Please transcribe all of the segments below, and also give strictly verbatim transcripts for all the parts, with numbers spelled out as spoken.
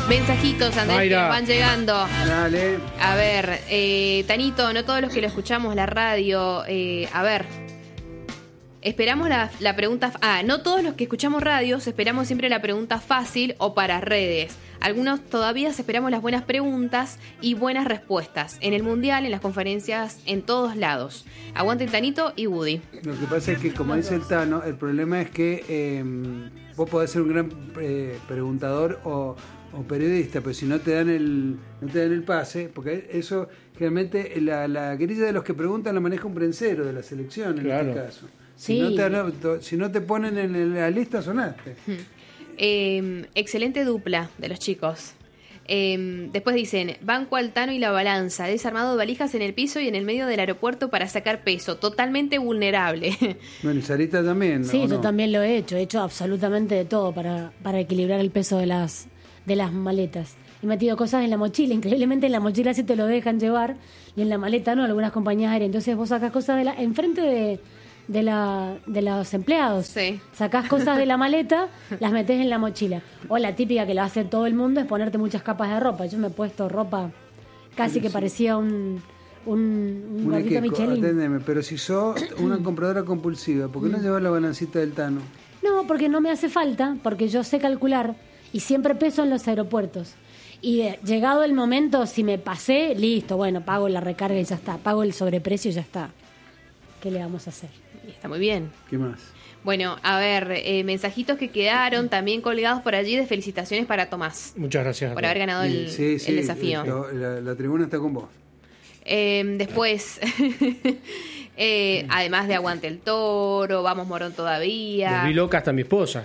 Mensajitos, Andrés, Mayra. que van llegando. Dale. A ver, eh, Tanito, no todos los que lo escuchamos la radio, eh, a ver, esperamos la, la pregunta, ah, no todos los que escuchamos radios esperamos siempre la pregunta fácil o para redes. Algunos todavía esperamos las buenas preguntas y buenas respuestas. En el Mundial, en las conferencias, en todos lados. Aguanten Tanito y Woody. Lo que pasa es que, como dice el Tano, el problema es que eh, vos podés ser un gran eh, preguntador o, o periodista, pero si no te dan el no te dan el pase, porque eso generalmente la, la grilla de los que preguntan la maneja un prensero de la selección en Claro. este caso. Sí. Si, no te, ano- si no te ponen en, en la lista, sonaste. Eh, excelente dupla de los chicos. Eh, después dicen, banco Altano y la balanza, desarmado de valijas en el piso y en el medio del aeropuerto para sacar peso, totalmente vulnerable. Bueno, y Sarita también. Sí, ¿o yo no? también lo he hecho, he hecho absolutamente de todo para, para equilibrar el peso de las, de las maletas. He metido cosas en la mochila, increíblemente en la mochila sí te lo dejan llevar y en la maleta no, algunas compañías aéreas. Entonces vos sacás cosas de la, enfrente de, de, la, de los empleados. Sí. Sacás cosas de la maleta, las metés en la mochila. O la típica que lo hace todo el mundo es ponerte muchas capas de ropa. Yo me he puesto ropa casi que parecía un, un, un Una gordito que, Michelin. atendeme, pero si sos una compradora compulsiva, ¿por qué no llevas la balancita del Tano? No, porque no me hace falta, porque yo sé calcular y siempre peso en los aeropuertos. Y eh, llegado el momento, si me pasé, listo, bueno, pago la recarga y ya está, pago el sobreprecio y ya está. ¿Qué le vamos a hacer? Y está muy bien. ¿Qué más? Bueno, a ver, eh, mensajitos que quedaron también colgados por allí de felicitaciones para Tomás Muchas gracias. a por todos. haber ganado el, Sí, sí, el desafío. lo- La, la tribuna está con vos. Eh, después, eh, además de Aguante el Toro, Vamos Morón todavía. Volví loca hasta mi esposa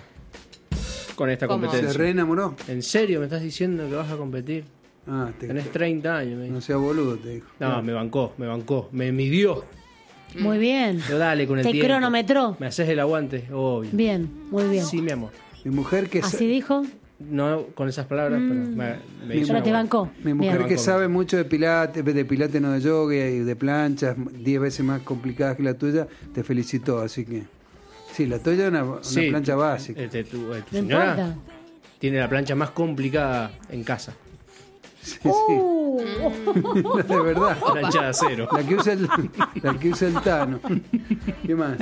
con esta ¿Cómo? ¿Se competencia. reenamoró? ¿En serio me estás diciendo que vas a competir? Ah, te, Tenés treinta años. Me dijo. no sea boludo, te dijo. No, me bancó, me bancó, me midió. Muy bien. Yo dale con el Te tiempo. cronometró. Me haces el aguante, obvio. Bien, muy bien. Sí, mi amor. Mi mujer que Así sa- dijo, No con esas palabras, pero me, me Mi- hizo pero un te aguante. bancó. mi mujer Bien. que Banco. sabe mucho de pilates, de pilates no de yoga y de planchas, diez veces más complicadas que la tuya, te felicitó, así que sí, la tuya es una, una Sí, plancha básica. Este, tu, eh, tu No señora importa. tiene la plancha más complicada en casa. Sí, Uh, sí, de verdad. Plancha de acero. La que usa el, la que usa el Tano. ¿Qué más?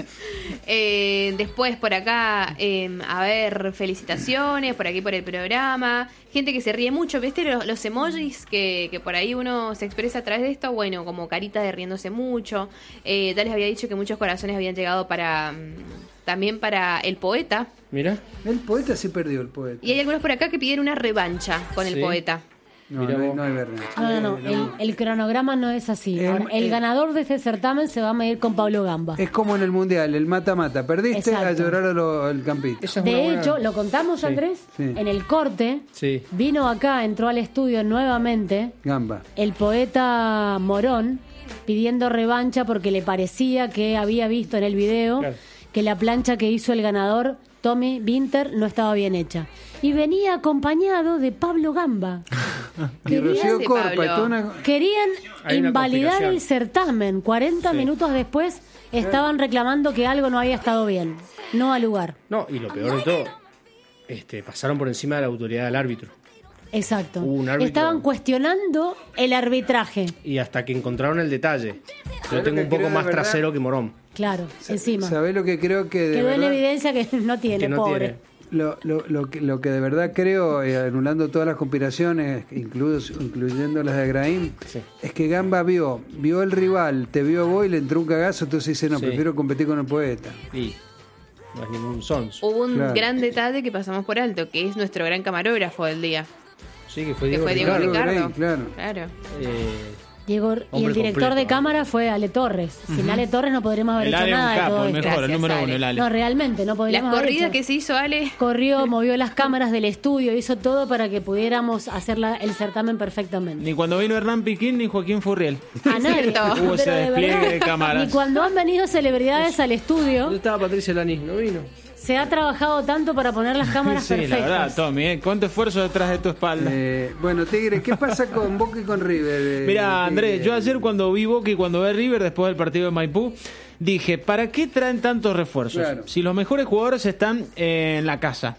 Eh, después por acá, eh, a ver, felicitaciones, por aquí por el programa. Gente que se ríe mucho, ¿viste los, los emojis que, que por ahí uno se expresa a través de esto? Bueno, como carita de riéndose mucho. Eh, ya les había dicho que muchos corazones habían llegado para mm, también para el poeta. Mira. El poeta sí perdió, el poeta. Y hay algunos por acá que pidieron una revancha con el Sí. poeta. No, Mirá no, hay, vos. no hay verdad. no, no, no. El, el cronograma no es así. El- Ahora, el el- ganador de este certamen se va a medir con Pablo Gamba. Es como en el mundial, el mata-mata. Perdiste Exacto. a llorar a lo- al campito. Esa es una De buena- hecho, lo contamos, Sí. Andrés, Sí. en el corte. Sí. Vino acá, entró al estudio nuevamente Gamba. el poeta Morón pidiendo revancha porque le parecía que había visto en el video Claro. que la plancha que hizo el ganador, Tommy Winter, no estaba bien hecha. Y venía acompañado de Pablo Gamba. Y Querían, Rocío Sí, Corpa, Pablo. y toda una- querían Hay una invalidar conspiración. el certamen. cuarenta Sí. minutos después estaban reclamando que algo no había estado bien. No al lugar. No, y lo peor de todo, este, pasaron por encima de la autoridad del árbitro. Exacto. Hubo un árbitro- Estaban cuestionando el arbitraje. Y hasta que encontraron el detalle. Yo lo tengo que un poco creo de más verdad? trasero que Morón. Claro, encima. ¿Sabés lo que creo que de Quedó en verdad- evidencia que no tiene, Que no pobre. tiene. Lo, lo, lo, que, lo que de verdad creo, eh, anulando todas las conspiraciones, incluso, incluyendo las de Graín, Sí. es que Gamba vio, vio el rival, te vio vos y le entró un cagazo, entonces dice, no, Sí. prefiero competir con el poeta. Y no es ningún sonso. Hubo un Claro. gran detalle que pasamos por alto, que es nuestro gran camarógrafo del día, Sí, que fue que Diego fue Diego Ricardo. Ricardo. Ricardo. Claro. Claro. Eh, Diego, y Hombre el director completo, de ¿eh? cámara fue Ale Torres. Sin Ale Torres no podríamos haber El hecho Ale es un nada de capo, todo el esto. mejor, el Gracias, número Ale. uno, el Ale. No, realmente, no La podríamos haber corrida hecho. que se hizo Ale. Corrió, movió las cámaras del estudio, hizo todo para que pudiéramos hacer la- el certamen perfectamente. Ni cuando vino Hernán Piquín ni Joaquín Furriel. A nadie. cierto. Hubo Pero ese de despliegue verdad, de cámaras. Ni cuando han venido celebridades al ¿Dónde estudio, estaba Patricia Lanís? ¿No vino? se ha trabajado tanto para poner las cámaras Sí, la perfectas. verdad, Tommy, ¿eh? ¿Cuánto esfuerzo detrás de tu espalda? Eh, bueno, Tigre, ¿qué pasa con Boca y con River? Eh, Mira, Andrés, Tigre? yo ayer cuando vi Boca y cuando vi River después del partido de Maipú, dije, ¿para qué traen tantos refuerzos? Claro. Si los mejores jugadores están en la casa.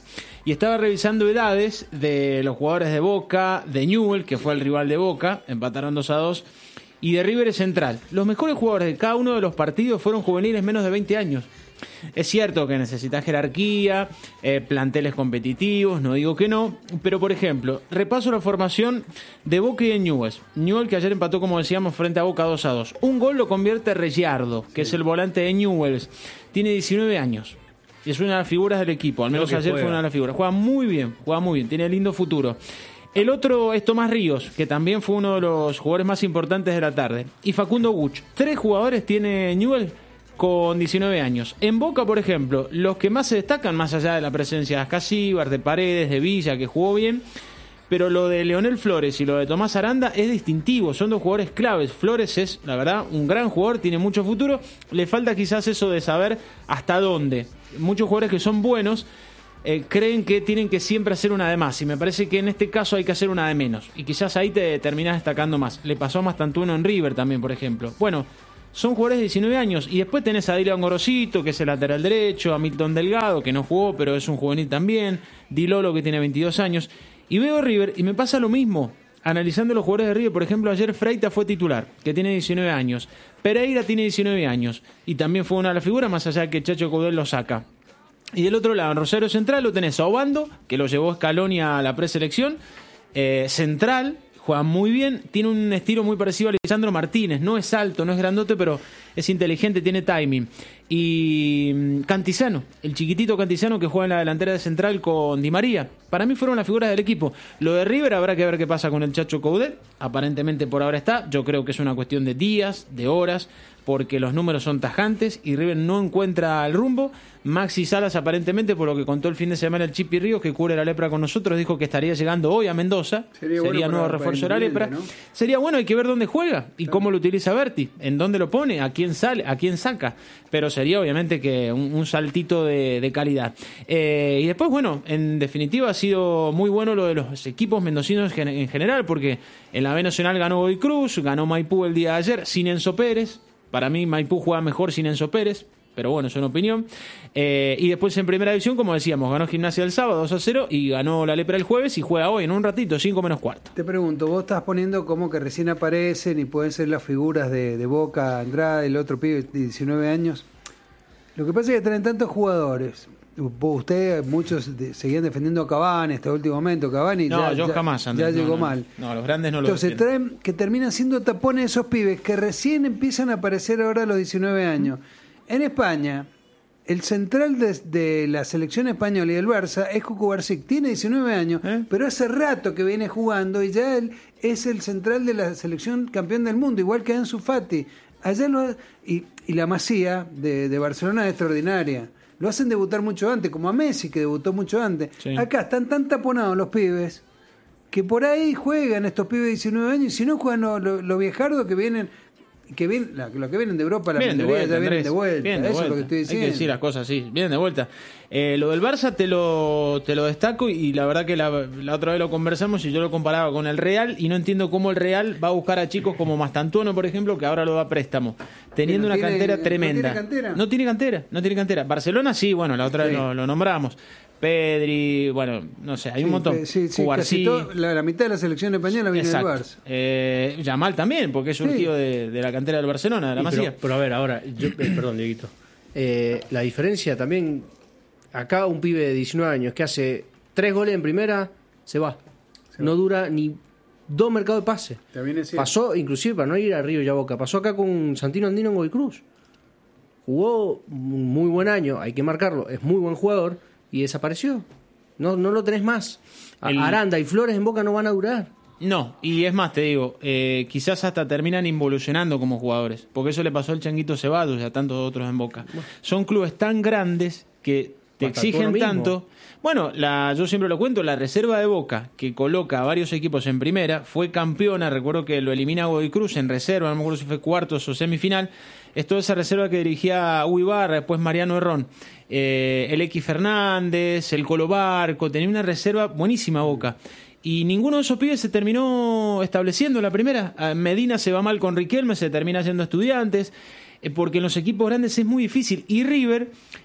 y estaba revisando edades de los jugadores de Boca, de Newell's, que fue el rival de Boca, empataron dos a dos, y de River Central. Los mejores jugadores de cada uno de los partidos fueron juveniles menos de veinte años. Es cierto que necesitas jerarquía, eh, planteles competitivos, no digo que no, pero por ejemplo, repaso la formación de Boca y de Newell's. Newell's, que ayer empató, como decíamos, frente a Boca dos a dos. Un gol lo convierte Regiardo, que sí. es el volante de Newell's. Tiene diecinueve años. Y es una de las figuras del equipo, al menos ayer juega. fue una de las figuras. Juega muy bien, juega muy bien, tiene lindo futuro. El otro es Tomás Ríos, que también fue uno de los jugadores más importantes de la tarde. Y Facundo Guch. Tres jugadores tiene Newell's con diecinueve años. En Boca, por ejemplo, los que más se destacan, más allá de la presencia de Ascasíbar, de Paredes, de Villa, que jugó bien, pero lo de Leonel Flores y lo de Tomás Aranda es distintivo, son dos jugadores claves. Flores es, la verdad, un gran jugador, tiene mucho futuro, le falta quizás eso de saber hasta dónde. Muchos jugadores que son buenos eh, creen que tienen que siempre hacer una de más, y me parece que en este caso hay que hacer una de menos, y quizás ahí te terminás destacando más. Le pasó a Mastantuono en River también, por ejemplo. Bueno, son jugadores de diecinueve años, y después tenés a Dylan Gorosito, que es el lateral derecho, a Milton Delgado, que no jugó, pero es un juvenil también, Di Lolo, que tiene veintidós años, y veo River, y me pasa lo mismo, analizando los jugadores de River. Por ejemplo, ayer Freitas fue titular, que tiene diecinueve años, Pereira tiene diecinueve años, y también fue una de las figuras, más allá de que Chacho Caudel lo saca. Y del otro lado, en Rosario Central, lo tenés a Obando, que lo llevó Scaloni a la preselección, eh, Central, juega muy bien, tiene un estilo muy parecido a Lisandro Martínez, no es alto, no es grandote, pero es inteligente, tiene timing. Y Cantizano, el chiquitito Cantizano, que juega en la delantera de Central con Di María. Para mí fueron las figuras del equipo. Lo de River habrá que ver qué pasa con el Chacho Caudel. Aparentemente por ahora está. Yo creo que es una cuestión de días, de horas, porque los números son tajantes y River no encuentra el rumbo. Maxi Salas, aparentemente, por lo que contó el fin de semana el Chipi Ríos, que cubre la lepra con nosotros, dijo que estaría llegando hoy a Mendoza. Sería, Sería bueno nuevo para, refuerzo para de la lepra. ¿No? Sería bueno, hay que ver dónde juega y claro. cómo lo utiliza Berti, en dónde lo pone, a quién sale, a quién saca. Pero sería obviamente que un, un saltito de, de calidad. Eh, y después, bueno, en definitiva ha sido muy bueno lo de los equipos mendocinos en general, porque en la B Nacional ganó Godoy Cruz, ganó Maipú el día de ayer sin Enzo Pérez. Para mí Maipú juega mejor sin Enzo Pérez, pero bueno, es una opinión. Eh, y después en primera división, como decíamos, ganó Gimnasia el sábado dos a cero y ganó la Lepra el jueves y juega hoy en un ratito, cinco menos cuarto. Te pregunto, vos estás poniendo como que recién aparecen y pueden ser las figuras de, de Boca, Andrade, el otro pibe de diecinueve años. Lo que pasa es que traen tantos jugadores. Ustedes, muchos de, seguían defendiendo a Cavani este último momento. Cavani no, ya, yo ya, jamás, Andrés, ya no, llegó no, mal. No, los grandes no lo Entonces defienden. traen que terminan siendo tapones esos pibes que recién empiezan a aparecer ahora a los diecinueve años. En España, el central de, de la selección española y del Barça es Cucu Barsic. Tiene diecinueve años, ¿Eh? pero hace rato que viene jugando y ya él es el central de la selección campeón del mundo, igual que Ansu Fati. Allá lo, y, y la Masía de, de Barcelona es extraordinaria. Lo hacen debutar mucho antes, como a Messi, que debutó mucho antes. Sí. Acá están tan taponados los pibes que por ahí juegan estos pibes de diecinueve años y si no juegan los lo, lo viejardos que vienen, que vienen, los que vienen de Europa, la vienen mayoría de vuelta, ya vienen Andrés. de vuelta. Vienen de Eso vuelta. es lo que estoy diciendo. Hay que decir las cosas así, vienen de vuelta. Eh, lo del Barça te lo, te lo destaco y la verdad que la, la otra vez lo conversamos y yo lo comparaba con el Real y no entiendo cómo el Real va a buscar a chicos como Mastantuono, por ejemplo, que ahora lo da a préstamo, teniendo no una tiene, cantera tremenda. ¿No tiene cantera? No tiene cantera, no tiene cantera. Barcelona sí, bueno, la otra sí. vez lo, lo nombramos. Pedri, bueno, no sé, hay sí, un montón. Sí, sí, casi todo, la, la mitad de la selección española viene del Barça. Eh, Yamal también, porque es surgido sí. de, de la cantera del Barcelona, de la Masía. Pero, pero a ver, ahora, yo, eh, perdón, Dieguito. Eh, la diferencia también, acá un pibe de diecinueve años que hace tres goles en primera, se va. Se no va. Dura ni dos mercados de pase. Pasó, inclusive, para no ir a Río y a Boca, pasó acá con Santino Andino en Godoy Cruz. Jugó un muy buen año, hay que marcarlo, es muy buen jugador. Y desapareció. No, no lo tenés más. El... Aranda y Flores en Boca no van a durar. No, y es más, te digo, eh, quizás hasta terminan involucionando como jugadores. Porque eso le pasó al Changuito Ceballos y a tantos otros en Boca. Bueno. Son clubes tan grandes que te exigen tanto. Bueno, la, yo siempre lo cuento, la reserva de Boca, que coloca a varios equipos en primera, fue campeona, recuerdo que lo elimina Godoy Cruz en reserva, no me acuerdo si fue cuartos o semifinal. Es toda esa reserva que dirigía Hugo Ibarra, después Mariano Herrón, eh, el X Fernández, el Colo Barco, tenía una reserva buenísima Boca. Y ninguno de esos pibes se terminó estableciendo en la primera. Medina se va mal con Riquelme, se termina yendo Estudiantes, eh, porque en los equipos grandes es muy difícil. Y River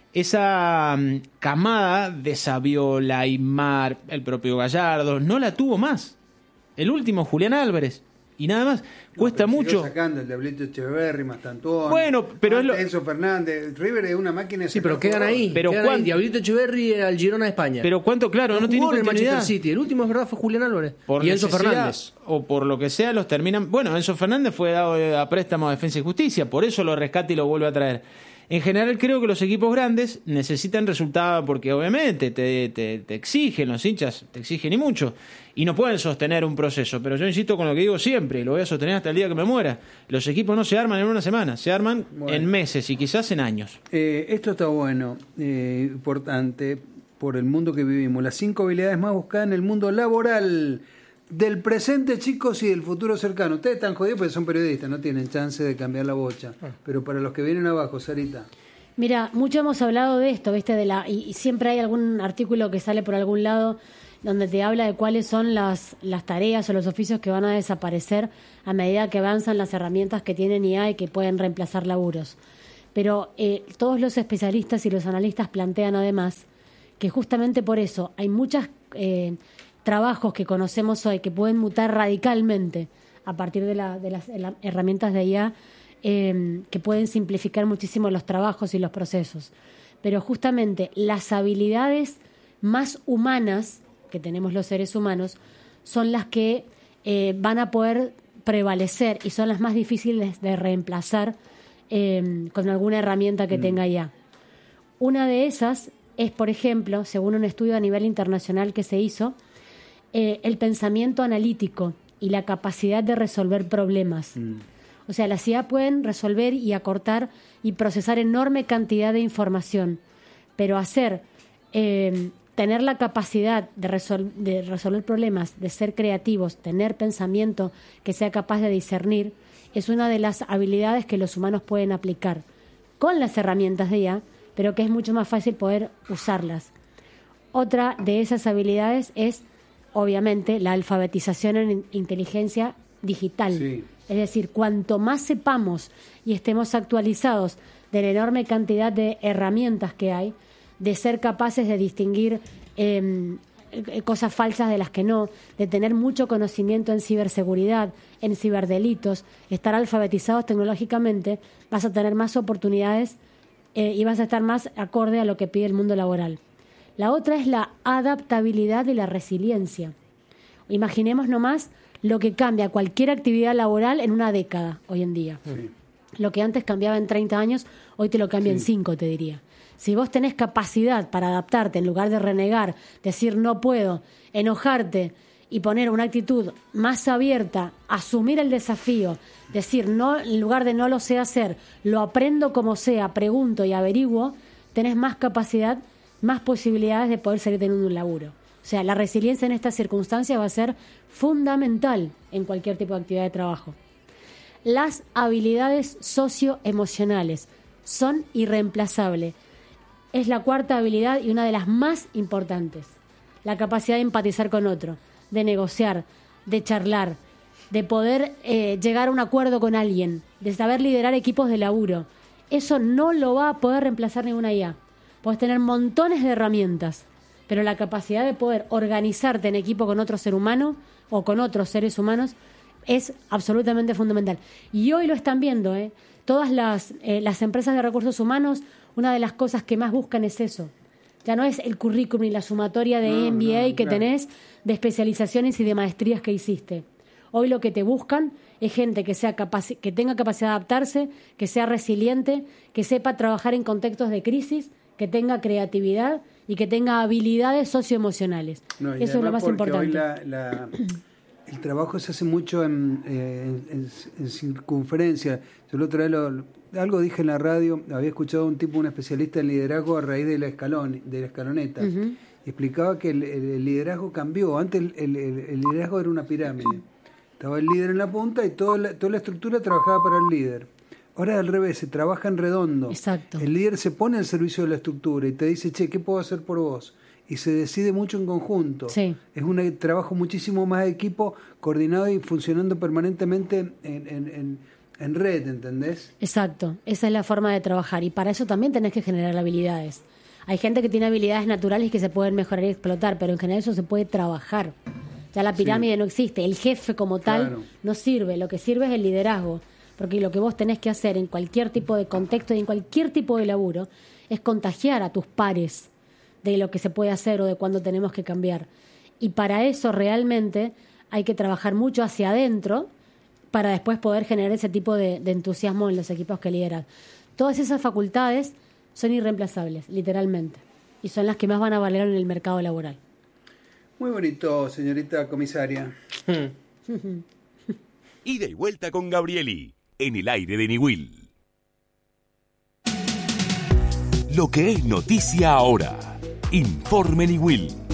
esa um, camada de Saviola, Aymar, el propio Gallardo, no la tuvo más. El último, Julián Álvarez. Y nada más, No, cuesta pero mucho. sacando el Diablito Echeverri, Mastantón. Bueno, pero es lo- Enzo Fernández. River es una máquina de Sí, pero sacar quedan jugadores. ahí. Pero quedan ¿cuán- ahí. Diablito Echeverri al Girona de España. Pero cuánto, claro, no, no tiene jugó en el continuidad. Manchester City. El último, es verdad, fue Julián Álvarez. Por y Enzo necesidad Fernández. o por lo que sea los terminan. Bueno, Enzo Fernández fue dado a préstamo a Defensa y Justicia, por eso lo rescata y lo vuelve a traer. En general creo que los equipos grandes necesitan resultados porque obviamente te, te, te exigen, los hinchas te exigen y mucho, y no pueden sostener un proceso. Pero yo insisto con lo que digo siempre, y lo voy a sostener hasta el día que me muera, los equipos no se arman en una semana, se arman Bueno. en meses y quizás en años. Eh, esto está bueno, eh, importante por el mundo que vivimos. Las cinco habilidades más buscadas en el mundo laboral del presente, chicos, y del futuro cercano. Ustedes están jodidos porque son periodistas, no tienen chance de cambiar la bocha. Pero para los que vienen abajo, Sarita. Mira, mucho hemos hablado de esto, ¿viste? De la, y, y siempre hay algún artículo que sale por algún lado donde te habla de cuáles son las, las tareas o los oficios que van a desaparecer a medida que avanzan las herramientas que tienen I A y que pueden reemplazar laburos. Pero eh, todos los especialistas y los analistas plantean además que justamente por eso hay muchos eh, trabajos que conocemos hoy que pueden mutar radicalmente a partir de, la, de las herramientas de I A, eh, que pueden simplificar muchísimo los trabajos y los procesos. Pero justamente las habilidades más humanas que tenemos los seres humanos son las que eh, van a poder prevalecer y son las más difíciles de reemplazar eh, con alguna herramienta que mm. tenga I A. Una de esas es, por ejemplo, según un estudio a nivel internacional que se hizo, eh, el pensamiento analítico y la capacidad de resolver problemas. Mm. O sea, las I A pueden resolver y acortar y procesar enorme cantidad de información, pero hacer, eh, tener la capacidad de, resol- de resolver problemas, de ser creativos, tener pensamiento que sea capaz de discernir, es una de las habilidades que los humanos pueden aplicar con las herramientas de I A, pero que es mucho más fácil poder usarlas. Otra de esas habilidades es, obviamente, la alfabetización en inteligencia digital. Sí. Es decir, cuanto más sepamos y estemos actualizados de la enorme cantidad de herramientas que hay, de ser capaces de distinguir eh, cosas falsas de las que no, de tener mucho conocimiento en ciberseguridad, en ciberdelitos, estar alfabetizados tecnológicamente, vas a tener más oportunidades eh, y vas a estar más acorde a lo que pide el mundo laboral. La otra es la adaptabilidad y la resiliencia. Imaginemos nomás lo que cambia cualquier actividad laboral en una década hoy en día. Sí. Lo que antes cambiaba en treinta años, hoy te lo cambia sí. en cinco, te diría. Si vos tenés capacidad para adaptarte, en lugar de renegar, decir no puedo, enojarte y poner una actitud más abierta, asumir el desafío, decir no, en lugar de no lo sé hacer, lo aprendo como sea, pregunto y averiguo, tenés más capacidad, más posibilidades de poder seguir teniendo un laburo. O sea, la resiliencia en estas circunstancias va a ser fundamental en cualquier tipo de actividad de trabajo. Las habilidades socioemocionales son irreemplazables. Es la cuarta habilidad y una de las más importantes. La capacidad de empatizar con otro, de negociar, de charlar, de poder eh, llegar a un acuerdo con alguien, de saber liderar equipos de laburo. Eso no lo va a poder reemplazar ninguna I A. Puedes tener montones de herramientas, pero la capacidad de poder organizarte en equipo con otro ser humano o con otros seres humanos es absolutamente fundamental. Y hoy lo están viendo, ¿eh? Todas las, eh, las empresas de recursos humanos, una de las cosas que más buscan es eso. Ya no es el currículum y la sumatoria de no, M B A no, que claro. tenés, de especializaciones y de maestrías que hiciste. Hoy lo que te buscan es gente que sea capaz, que tenga capacidad de adaptarse, que sea resiliente, que sepa trabajar en contextos de crisis, que tenga creatividad y que tenga habilidades socioemocionales. No, eso es lo más importante. Hoy la, la, el trabajo se hace mucho en, eh, en, en circunferencia. Yo la otra vez lo, algo dije en la radio, había escuchado a un tipo, un especialista en liderazgo a raíz de la, escalón, de la escaloneta. Uh-huh. Y explicaba que el, el, el liderazgo cambió. Antes el, el, el liderazgo era una pirámide. Estaba el líder en la punta y toda la, toda la estructura trabajaba para el líder. Ahora es al revés, se trabaja en redondo. Exacto. El líder se pone al servicio de la estructura y te dice, che, ¿qué puedo hacer por vos? Y se decide mucho en conjunto. Sí. Es un trabajo muchísimo más de equipo, coordinado y funcionando permanentemente en, en, en, en red, ¿entendés? Exacto, esa es la forma de trabajar y para eso también tenés que generar habilidades. Hay gente que tiene habilidades naturales que se pueden mejorar y explotar, pero en general eso se puede trabajar. Ya la pirámide sí. no existe, el jefe como tal claro. no sirve, lo que sirve es el liderazgo, porque lo que vos tenés que hacer en cualquier tipo de contexto y en cualquier tipo de laburo es contagiar a tus pares de lo que se puede hacer o de cuándo tenemos que cambiar. Y para eso realmente hay que trabajar mucho hacia adentro para después poder generar ese tipo de, de entusiasmo en los equipos que lideran. Todas esas facultades son irreemplazables, literalmente, y son las que más van a valer en el mercado laboral. Muy bonito, señorita comisaria. Ida y vuelta con Gabrieli, en el aire de Niwil. Lo que es noticia ahora. Informe Niwil.